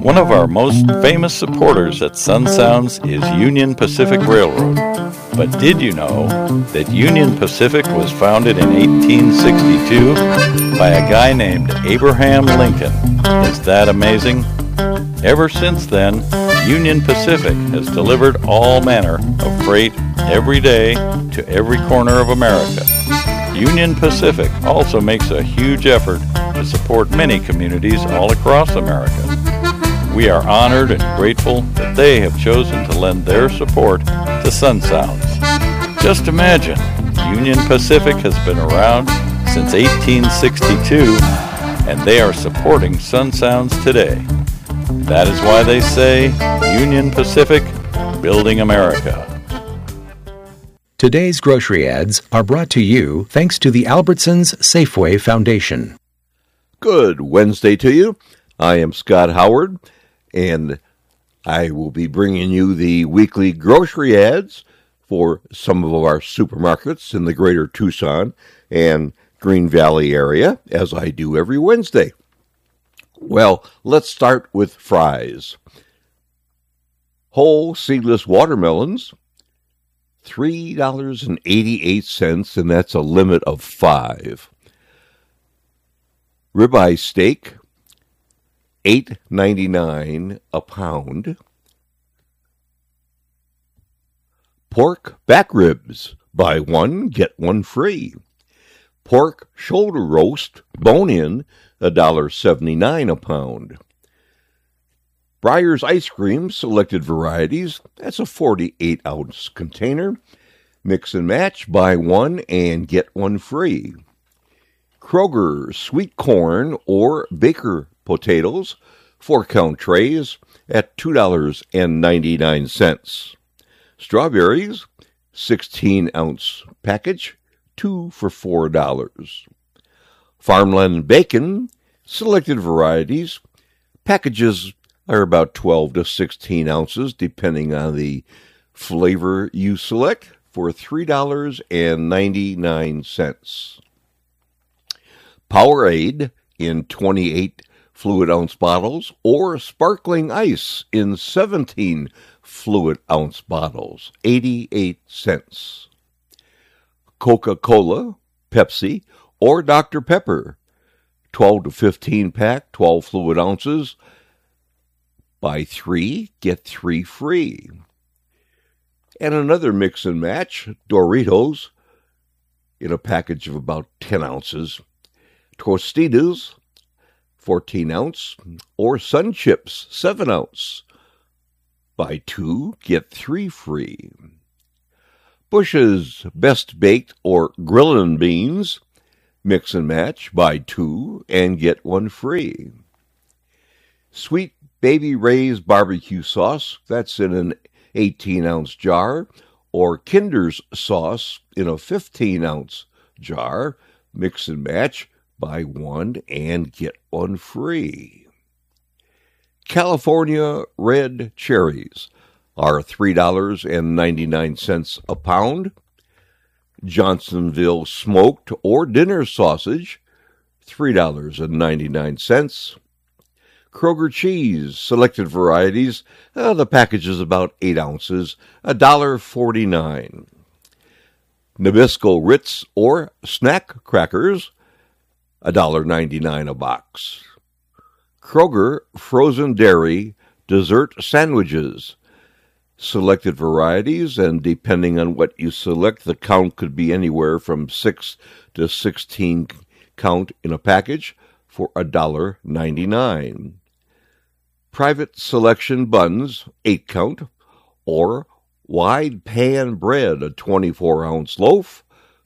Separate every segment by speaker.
Speaker 1: One of our most famous supporters at Sun Sounds is Union Pacific Railroad. But did you know that Union Pacific was founded in 1862 by a guy named Abraham Lincoln? Is that amazing? Ever since then, Union Pacific has delivered all manner of freight every day to every corner of America. Union Pacific also makes a huge effort to support many communities all across America. We are honored and grateful that they have chosen to lend their support to Sun Sounds. Just imagine, Union Pacific has been around since 1862, and they are supporting Sun Sounds today. That is why they say, Union Pacific, building America.
Speaker 2: Today's grocery ads are brought to you thanks to the Albertsons Safeway Foundation.
Speaker 3: Good Wednesday to you. I am Scott Howard, and I will be bringing you the weekly grocery ads for some of our supermarkets in the greater Tucson and Green Valley area, as I do every Wednesday. Well, let's start with fries. Whole seedless watermelons, $3.88, and that's a limit of 5. Ribeye steak, $8.99 a pound. Pork back ribs, buy one, get one free. Pork shoulder roast, bone-in, $1.79 a pound. Breyer's ice cream, selected varieties, that's a 48-ounce container. Mix and match, buy one and get one free. Kroger sweet corn or Baker potatoes, 4-count trays at $2.99. Strawberries, 16-ounce package, 2 for $4. Farmland bacon, selected varieties, packages are about 12 to 16 ounces, depending on the flavor you select, for $3.99. Powerade in 28 fluid ounce bottles, or sparkling ice in 17 fluid ounce bottles, 88 cents. Coca-Cola, Pepsi, or Dr. Pepper, 12 to 15 pack, 12 fluid ounces. Buy 3, get 3 free. And another mix and match, Doritos, in a package of about 10 ounces. Tostitos, 14 ounce, or Sun Chips, 7 ounce. Buy 2, get 3 free. Bush's Best Baked or Grillin' Beans, mix and match, buy 2 and get 1 free. Sweet Baby Ray's barbecue sauce, that's in an 18-ounce jar, or Kinder's sauce in a 15-ounce jar, mix and match, buy 1 and get 1 free. California red cherries are $3.99 a pound. Johnsonville smoked or dinner sausage, $3.99. Kroger cheese, selected varieties, the package is about 8 ounces, $1.49. Nabisco Ritz or snack crackers, $1.99 a box. Kroger frozen dairy dessert sandwiches, selected varieties, and depending on what you select, the count could be anywhere from 6 to 16 count in a package for $1.99. Private selection buns, 8 count, or wide pan bread, a 24-ounce loaf,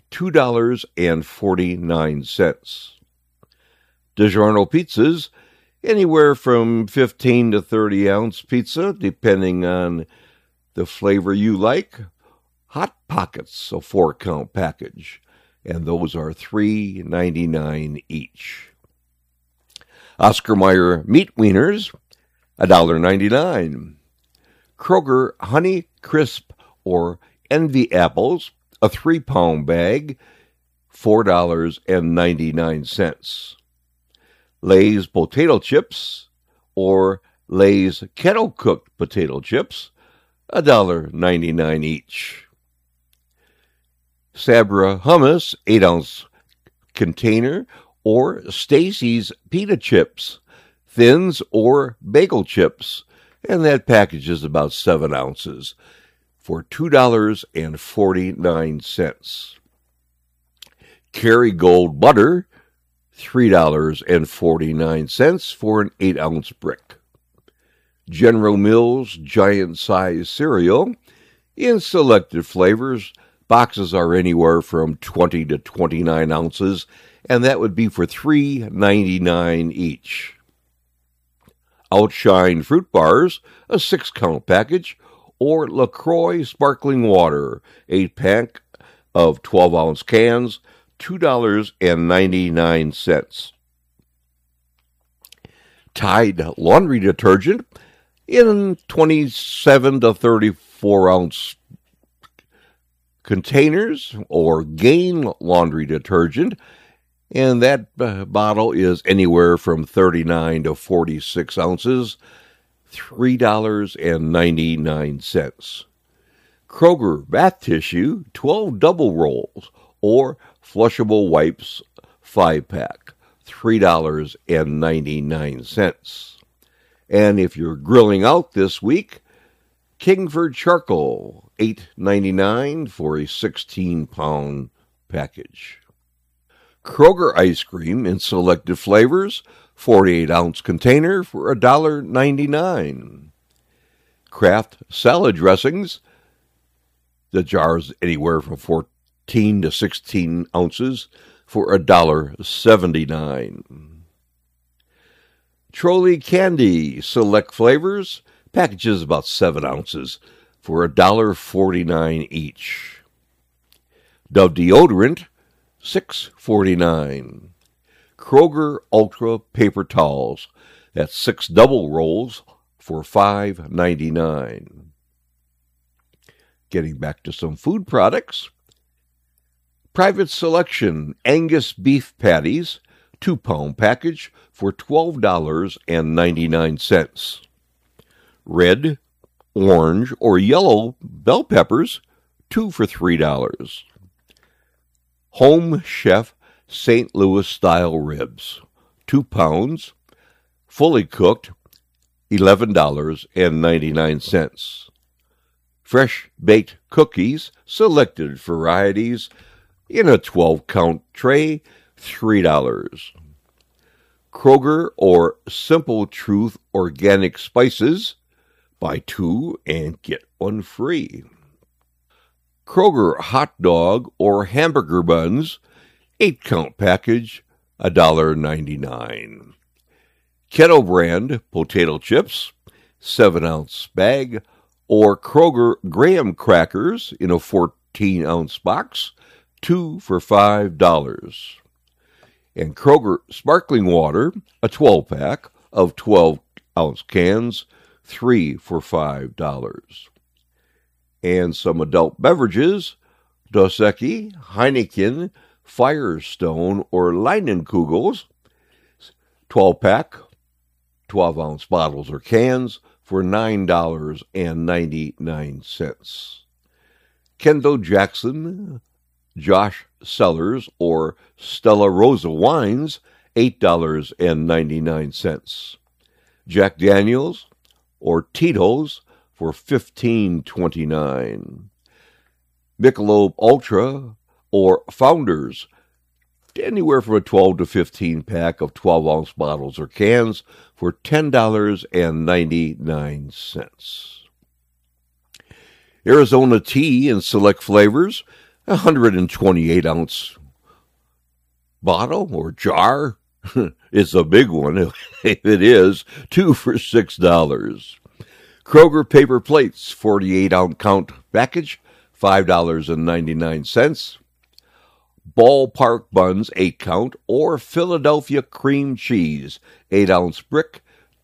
Speaker 3: $2.49. DiGiorno pizzas, anywhere from 15 to 30-ounce pizza, depending on the flavor you like. Hot Pockets, a 4-count package, and those are $3.99 each. Oscar Mayer meat wieners, $1.99. Kroger Honey Crisp or Envy apples, a 3-pound bag, $4.99. Lay's potato chips or Lay's kettle-cooked potato chips, $1.99 each. Sabra hummus, 8-ounce container, or Stacy's pita chips, thins or bagel chips, and that package is about 7 ounces for $2.49. Kerrygold butter, $3.49 for an 8-ounce brick. General Mills giant size cereal in selected flavors. Boxes are anywhere from 20 to 29 ounces, and that would be for $3.99 each. Outshine fruit bars, a 6-count package, or LaCroix sparkling water, 8-pack of 12-ounce cans, $2.99. Tide laundry detergent in 27 to 34-ounce containers, or Gain laundry detergent, and that bottle is anywhere from 39 to 46 ounces, $3.99. Kroger bath tissue, 12 double rolls, or flushable wipes, 5-pack, $3.99. And if you're grilling out this week, Kingford charcoal, $8.99 for a 16-pound package. Kroger ice cream in selected flavors, 48-ounce container for $1.99. Kraft salad dressings, the jars anywhere from 14 to 16 ounces for $1.79. Trolley candy, select flavors, packages about 7 ounces for $1.49 each. Dove deodorant, $6.49. Kroger Ultra paper towels, that's 6 double rolls for $5.99. Getting back to some food products. Private Selection Angus beef patties, 2-pound package for $12.99. Red, orange, or yellow bell peppers, 2 for $3. Home Chef St. Louis style ribs, 2 pounds, fully cooked, $11.99. Fresh baked cookies, selected varieties, in a 12-count tray, $3. Kroger or Simple Truth organic spices, buy 2 and get 1 free. Kroger hot dog or hamburger buns, 8-count package, $1.99. Kettle brand potato chips, 7-ounce bag, or Kroger graham crackers in a 14-ounce box, 2 for $5. And Kroger sparkling water, a 12-pack of 12-ounce cans, 3 for $5. And some adult beverages, Dos Equis, Heineken, Firestone, or Leinenkugels, 12-pack, 12-ounce bottles or cans for $9.99. Kendall Jackson, Josh Cellars, or Stella Rosa wines, $8.99. Jack Daniels or Tito's for $15.29. Michelob Ultra or Founders, anywhere from a 12 to 15 pack of 12-ounce bottles or cans for $10.99. Arizona tea in select flavors, 128-ounce bottle or jar. It's a big one. If it is, 2 for $6. Kroger paper plates, 48-ounce count package, $5.99. Ballpark buns, 8-count, or Philadelphia cream cheese, 8-ounce brick,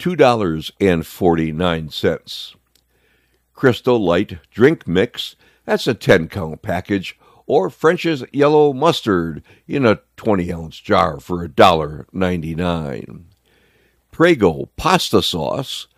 Speaker 3: $2.49. Crystal Light drink mix, that's a 10-count package, or French's yellow mustard in a 20-ounce jar for $1.99. Prego pasta sauce,